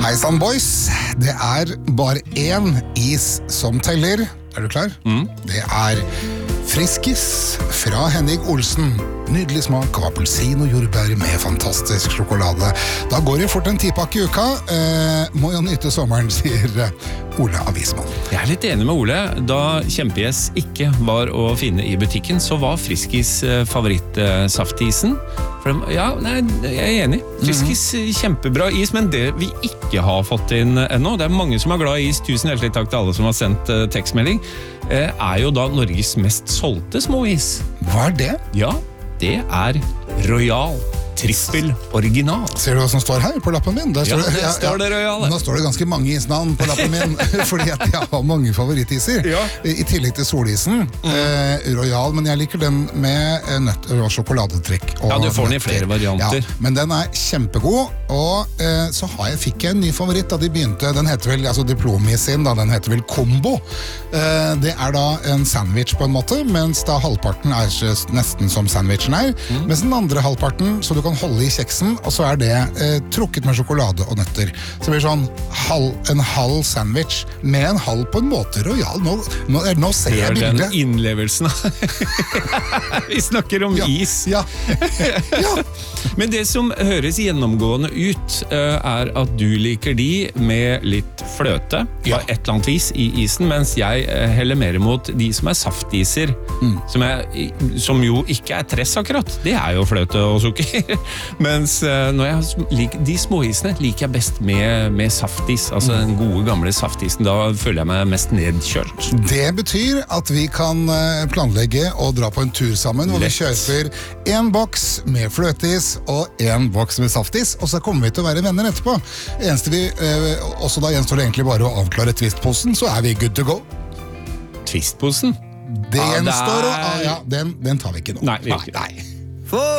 Hei sann, boys. Det bare én is som teller. Du klar? Det Friskis fra Henning Olsen. Nydelig smak av appelsin og jordbær med fantastisk sjokolade. Da går det fort en 10-pakke i uka. Må jo nyte sommeren, sier Ole Avismann. Jeg litt enig med Ole. Da Kjempegjess ikke var å finne i butikken, så var Friskis favorittsaftisen. Jeg enig. Friskis kjempebra is, men det vi ikke har fått inn ennå, det mange som glad i is, tusen hjertelig takk til alle som har sendt tekstmelding, jo da Norges mest solgte småis. Hva det? Ja, det Royal Trippel Original. Ser du hva som står her på lappen min? Der står står det Royal. Nå står det ganske mange isnavn på lappen min, fordi at jeg har mange favorittiser. I tillegg til solisen, Royal, men jeg liker den med nøtt og sjokoladetrekk. Og du får den i flere varianter. Ja, men den kjempegod, og så fikk jeg en ny favoritt da de begynte. Den heter vel, altså diplomis sin, den heter vel Combo. Det da en sandwich på en måte, mens da halvparten nesten som sandwichen mens den andre halvparten, så du kan holde i kjeksen, og så det trukket med sjokolade og nøtter. Så det blir sånn en halv sandwich med en halv på en måte Royal. Nå ser jeg bildet. Den innlevelsen. Vi snakker om is. Ja. Men det som høres gjennomgående ut, at du liker de med litt fløte, på et eller annet vis i isen, mens jeg heller mer mot de som saftiser, som jo ikke tress akkurat. Det jo fløte og sukker. Mens de småisene liker jeg best med saftis, altså den gode gamle saftisen. Da føler jeg meg mest nedkjølt. Det betyr at vi kan planlegge og dra på en tur sammen, hvor vi kjøper en boks med fløteis og en boks med saftis, og så kommer vi til å være venner etterpå. Også da gjenstår det egentlig bare å avklare twistposen, så vi good to go. Twistposen? Det gjenstår, den tar vi ikke nå. Nei, vi ikke. Nei.